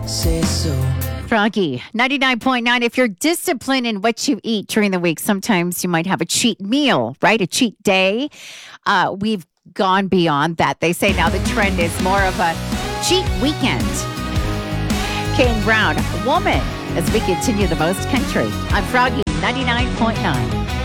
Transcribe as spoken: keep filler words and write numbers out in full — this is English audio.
say so. Froggy, ninety-nine point nine. If you're disciplined in what you eat during the week, sometimes you might have a cheat meal, right? A cheat day. Uh, we've gone beyond that. They say now the trend is more of a cheat weekend. Kane Brown, woman, as we continue the most country. I'm Froggy, ninety-nine point nine.